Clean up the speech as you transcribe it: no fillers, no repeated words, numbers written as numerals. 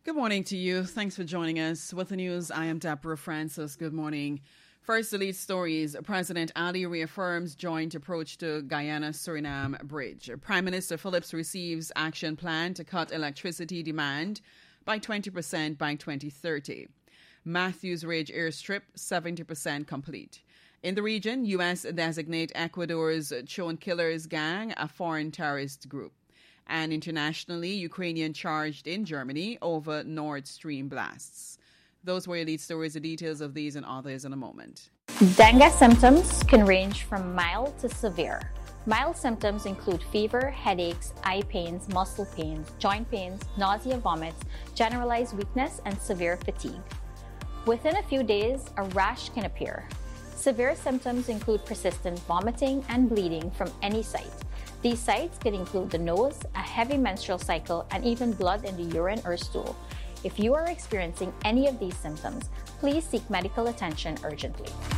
Good morning to you. Thanks for joining us. With the news, I am Deborah Francis. Good morning. First, the lead stories. President Ali reaffirms joint approach to Guyana-Suriname bridge. Prime Minister Phillips receives action plan to cut electricity demand by 20% by 2030. Matthews Ridge airstrip 70% complete. In the region, U.S. designate Ecuador's Chon Killers gang a foreign terrorist group. And internationally, Ukrainian charged in Germany over Nord Stream blasts. Those were your lead stories. The details of these and others in a moment. Dengue symptoms can range from mild to severe. Mild symptoms include fever, headaches, eye pains, muscle pains, joint pains, nausea, vomits, generalized weakness, and severe fatigue. Within a few days, a rash can appear. Severe symptoms include persistent vomiting and bleeding from any site. These sites can include the nose, a heavy menstrual cycle, and even blood in the urine or stool. If you are experiencing any of these symptoms, please seek medical attention urgently.